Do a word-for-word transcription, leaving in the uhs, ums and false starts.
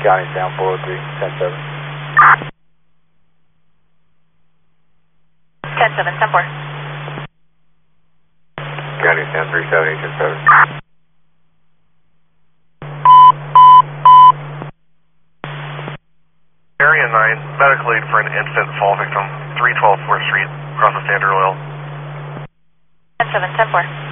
County down four oh three, ten seven. ten seven, ten four. County down three seven eight, ten seven. Area nine, medical aid for an infant fall victim, three twelve fourth Street, across the Standard Oil. ten seven, ten four.